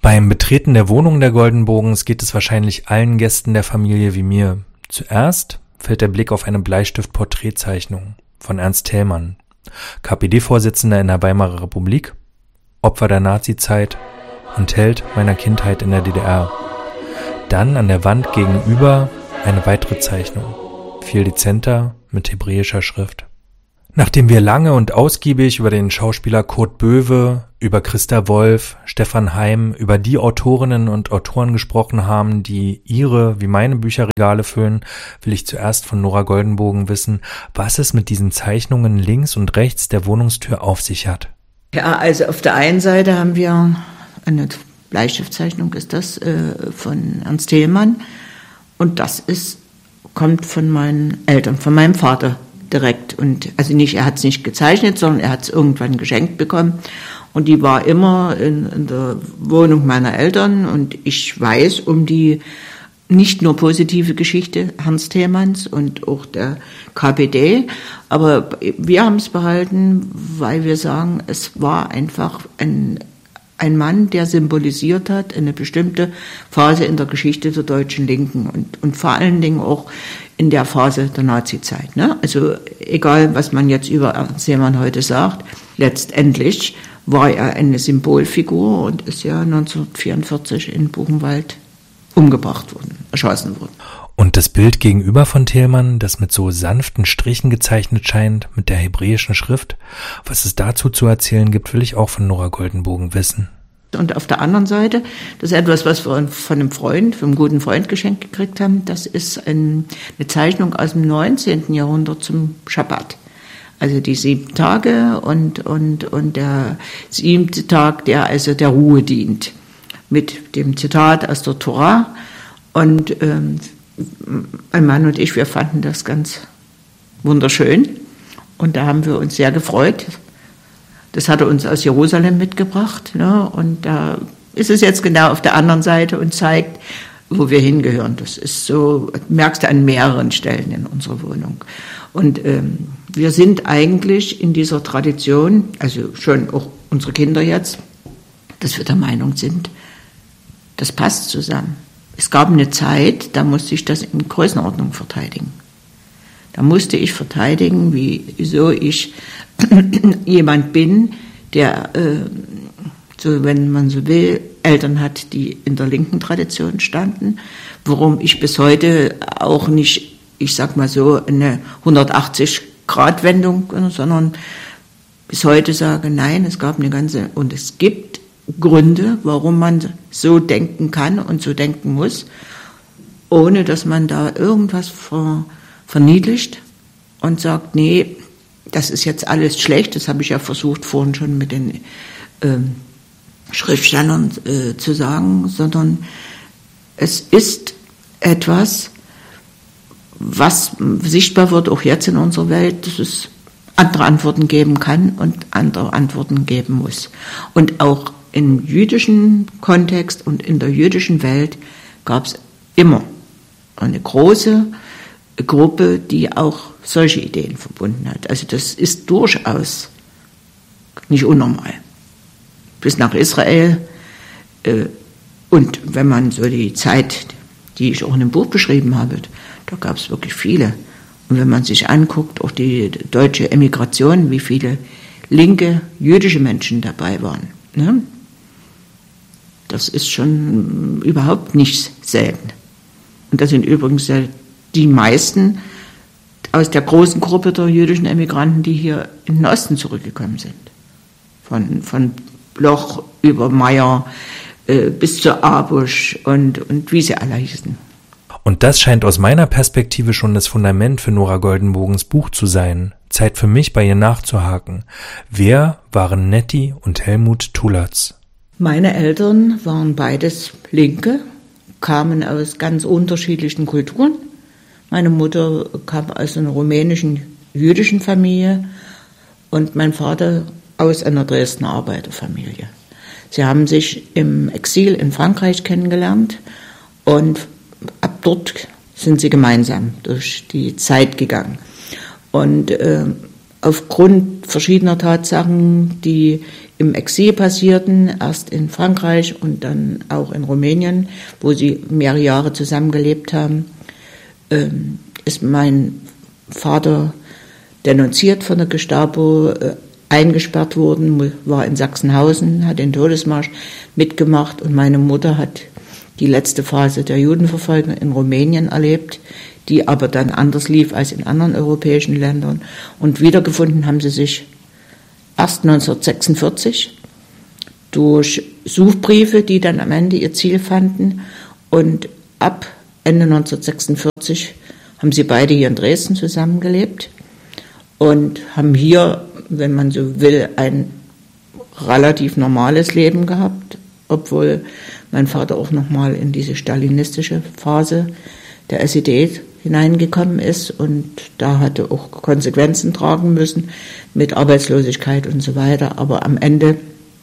Beim Betreten der Wohnung der Goldenbogens geht es wahrscheinlich allen Gästen der Familie wie mir. Zuerst fällt der Blick auf eine Bleistift-Porträtzeichnung von Ernst Thälmann, KPD-Vorsitzender in der Weimarer Republik, Opfer der Nazizeit und Held meiner Kindheit in der DDR. Dann an der Wand gegenüber eine weitere Zeichnung, viel dezenter mit hebräischer Schrift. Nachdem wir lange und ausgiebig über den Schauspieler Kurt Böwe, über Christa Wolf, Stefan Heym, über die Autorinnen und Autoren gesprochen haben, die ihre wie meine Bücherregale füllen, will ich zuerst von Nora Goldenbogen wissen, was es mit diesen Zeichnungen links und rechts der Wohnungstür auf sich hat. Ja, also auf der einen Seite haben wir eine Bleistiftzeichnung, ist das von Ernst Thälmann, und das kommt von meinen Eltern, von meinem Vater direkt. Und also nicht, er hat es nicht gezeichnet, sondern er hat es irgendwann geschenkt bekommen. Und die war immer in der Wohnung meiner Eltern. Und ich weiß um die nicht nur positive Geschichte Ernst Thälmanns und auch der KPD, aber wir haben es behalten, weil wir sagen, es war einfach ein Mann, der symbolisiert hat eine bestimmte Phase in der Geschichte der deutschen Linken und vor allen Dingen auch in der Phase der Nazizeit. Ne? Also egal, was man jetzt über Ernst Thälmann heute sagt, letztendlich war er eine Symbolfigur und ist ja 1944 in Buchenwald umgebracht worden, erschossen worden. Und das Bild gegenüber von Thälmann, das mit so sanften Strichen gezeichnet scheint, mit der hebräischen Schrift, was es dazu zu erzählen gibt, will ich auch von Nora Goldenbogen wissen. Und auf der anderen Seite, das ist etwas, was wir von einem guten Freund geschenkt gekriegt haben, das ist eine Zeichnung aus dem 19. Jahrhundert zum Schabbat. Also die 7 Tage und der 7. Tag, der also der Ruhe dient. Mit dem Zitat aus der Tora. Und mein Mann und ich, wir fanden das ganz wunderschön. Und da haben wir uns sehr gefreut. Das hat er uns aus Jerusalem mitgebracht. Ne? Und da ist es jetzt genau auf der anderen Seite und zeigt, wo wir hingehören. Das ist so, merkst du an mehreren Stellen in unserer Wohnung. Und wir sind eigentlich in dieser Tradition, also schon auch unsere Kinder jetzt, dass wir der Meinung sind, das passt zusammen. Es gab eine Zeit, da musste ich das in Größenordnung verteidigen. Da musste ich verteidigen, wieso ich jemand bin, der, so wenn man so will, Eltern hat, die in der linken Tradition standen, warum ich bis heute auch nicht, ich sag mal so, eine 180-Grad-Wendung, sondern bis heute sage, nein, es gab eine ganze, und es gibt Gründe, warum man so denken kann und so denken muss, ohne dass man da irgendwas verniedlicht und sagt, nee, das ist jetzt alles schlecht. Das habe ich ja versucht vorhin schon mit den Schriftstellern zu sagen, sondern es ist etwas, was sichtbar wird, auch jetzt in unserer Welt, dass es andere Antworten geben kann und andere Antworten geben muss. Und auch im jüdischen Kontext und in der jüdischen Welt gab es immer eine große Gruppe, die auch solche Ideen verbunden hat. Also das ist durchaus nicht unnormal. Bis nach Israel und wenn man so die Zeit, die ich auch in dem Buch beschrieben habe, da gab es wirklich viele. Und wenn man sich anguckt, auch die deutsche Emigration, wie viele linke jüdische Menschen dabei waren, ne? Das ist schon überhaupt nicht selten. Und das sind übrigens die meisten aus der großen Gruppe der jüdischen Emigranten, die hier in den Osten zurückgekommen sind. Von Bloch über Meyer bis zu Abusch und wie sie alle hießen. Und das scheint aus meiner Perspektive schon das Fundament für Nora Goldenbogens Buch zu sein. Zeit für mich, bei ihr nachzuhaken. Wer waren Nettie und Helmut Tulatz? Meine Eltern waren beides Linke, kamen aus ganz unterschiedlichen Kulturen. Meine Mutter kam aus einer rumänischen jüdischen Familie und mein Vater aus einer Dresdner Arbeiterfamilie. Sie haben sich im Exil in Frankreich kennengelernt und ab dort sind sie gemeinsam durch die Zeit gegangen. Und aufgrund verschiedener Tatsachen, die im Exil passierten, erst in Frankreich und dann auch in Rumänien, wo sie mehrere Jahre zusammengelebt haben, ist mein Vater denunziert von der Gestapo, eingesperrt worden, war in Sachsenhausen, hat den Todesmarsch mitgemacht und meine Mutter hat die letzte Phase der Judenverfolgung in Rumänien erlebt, die aber dann anders lief als in anderen europäischen Ländern. Und wiedergefunden haben sie sich erst 1946 durch Suchbriefe, die dann am Ende ihr Ziel fanden. Und ab Ende 1946 haben sie beide hier in Dresden zusammengelebt und haben hier, wenn man so will, ein relativ normales Leben gehabt, obwohl mein Vater auch nochmal in diese stalinistische Phase der SED hineingekommen ist und da hatte auch Konsequenzen tragen müssen mit Arbeitslosigkeit und so weiter. Aber am Ende,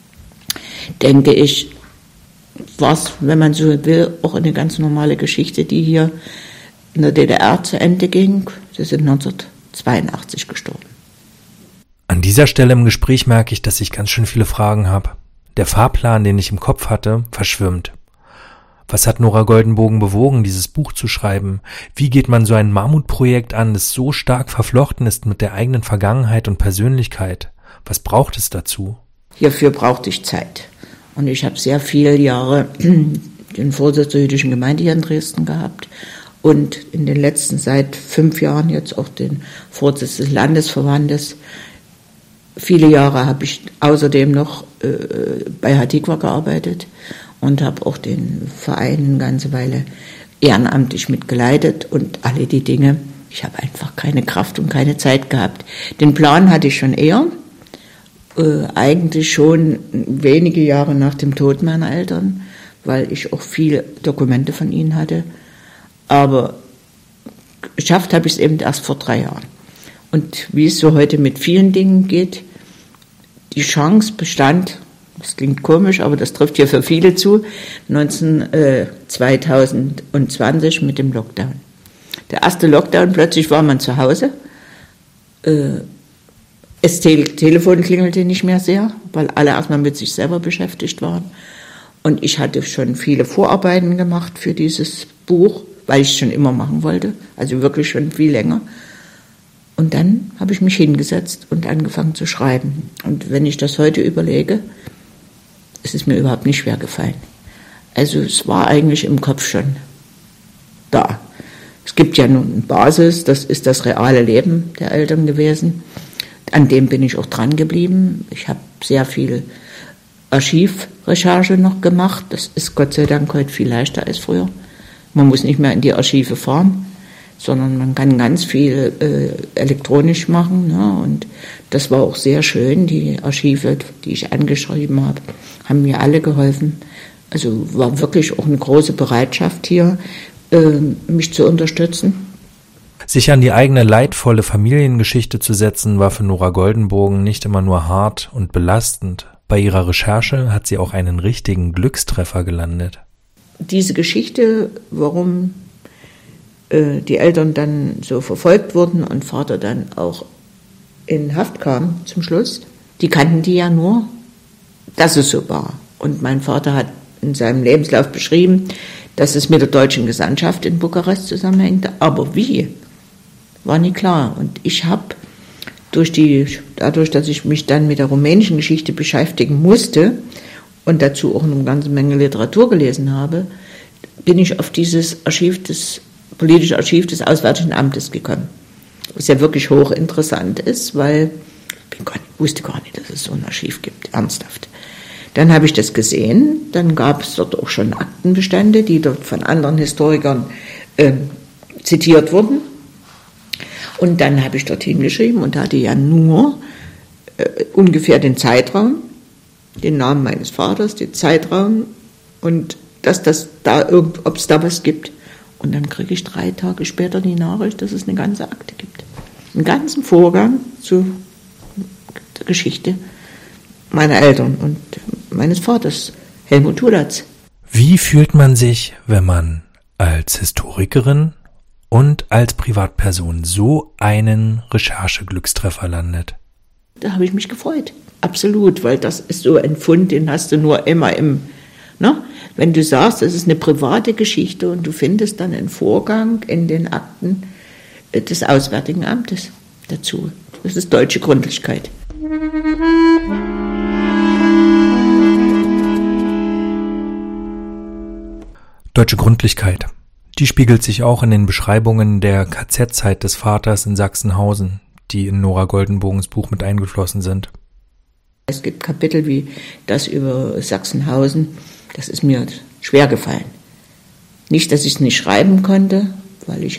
denke ich, war es, wenn man so will, auch eine ganz normale Geschichte, die hier in der DDR zu Ende ging. Sie sind 1982 gestorben. An dieser Stelle im Gespräch merke ich, dass ich ganz schön viele Fragen habe. Der Fahrplan, den ich im Kopf hatte, verschwimmt. Was hat Nora Goldenbogen bewogen, dieses Buch zu schreiben? Wie geht man so ein Mammutprojekt an, das so stark verflochten ist mit der eigenen Vergangenheit und Persönlichkeit? Was braucht es dazu? Hierfür brauchte ich Zeit. Und ich habe sehr viele Jahre den Vorsitz der jüdischen Gemeinde hier in Dresden gehabt und in den letzten, seit 5 Jahren jetzt auch den Vorsitz des Landesverbandes. Viele Jahre habe ich außerdem noch bei Hatikwa gearbeitet und habe auch den Verein eine ganze Weile ehrenamtlich mitgeleitet und alle die Dinge. Ich habe einfach keine Kraft und keine Zeit gehabt. Den Plan hatte ich schon eher, eigentlich schon wenige Jahre nach dem Tod meiner Eltern, weil ich auch viele Dokumente von ihnen hatte. Aber geschafft habe ich es eben erst vor 3 Jahren. Und wie es so heute mit vielen Dingen geht, die Chance bestand, das klingt komisch, aber das trifft hier für viele zu, 2020 mit dem Lockdown. Der erste Lockdown, plötzlich war man zu Hause. Das Telefon klingelte nicht mehr sehr, weil alle erstmal mit sich selber beschäftigt waren. Und ich hatte schon viele Vorarbeiten gemacht für dieses Buch, weil ich es schon immer machen wollte, also wirklich schon viel länger. Und dann habe ich mich hingesetzt und angefangen zu schreiben. Und wenn ich das heute überlege, es ist mir überhaupt nicht schwer gefallen. Also es war eigentlich im Kopf schon da. Es gibt ja nun eine Basis, das ist das reale Leben der Eltern gewesen. An dem bin ich auch dran geblieben. Ich habe sehr viel Archivrecherche noch gemacht. Das ist Gott sei Dank heute viel leichter als früher. Man muss nicht mehr in die Archive fahren, sondern man kann ganz viel elektronisch machen. Ne? Und das war auch sehr schön. Die Archive, die ich angeschrieben habe, haben mir alle geholfen. Also war wirklich auch eine große Bereitschaft hier, mich zu unterstützen. Sich an die eigene leidvolle Familiengeschichte zu setzen, war für Nora Goldenbogen nicht immer nur hart und belastend. Bei ihrer Recherche hat sie auch einen richtigen Glückstreffer gelandet. Diese Geschichte, warum die Eltern dann so verfolgt wurden und Vater dann auch in Haft kam zum Schluss, die kannten die ja nur, dass es so war. Und mein Vater hat in seinem Lebenslauf beschrieben, dass es mit der deutschen Gesandtschaft in Bukarest zusammenhängte, aber wie, war nie klar. Und ich habe dadurch, dass ich mich dann mit der rumänischen Geschichte beschäftigen musste und dazu auch eine ganze Menge Literatur gelesen habe, bin ich auf dieses politische Archiv des Auswärtigen Amtes gekommen. Was ja wirklich hochinteressant ist, weil ich wusste gar nicht, dass es so ein Archiv gibt, ernsthaft. Dann habe ich das gesehen, dann gab es dort auch schon Aktenbestände, die dort von anderen Historikern zitiert wurden. Und dann habe ich dorthin geschrieben und hatte ja nur ungefähr den Zeitraum, den Namen meines Vaters, den Zeitraum und ob es da was gibt. Und dann kriege ich 3 Tage später die Nachricht, dass es eine ganze Akte gibt. Einen ganzen Vorgang zu der Geschichte meiner Eltern und meines Vaters, Helmut Tulatz. Wie fühlt man sich, wenn man als Historikerin und als Privatperson so einen Rechercheglückstreffer landet? Da habe ich mich gefreut. Absolut, weil das ist so ein Fund, den hast du nur immer ne? Wenn du sagst, das ist eine private Geschichte und du findest dann einen Vorgang in den Akten des Auswärtigen Amtes dazu. Das ist deutsche Gründlichkeit. Deutsche Gründlichkeit. Die spiegelt sich auch in den Beschreibungen der KZ-Zeit des Vaters in Sachsenhausen, die in Nora Goldenbogens Buch mit eingeflossen sind. Es gibt Kapitel wie das über Sachsenhausen, das ist mir schwer gefallen. Nicht, dass ich es nicht schreiben konnte, weil ich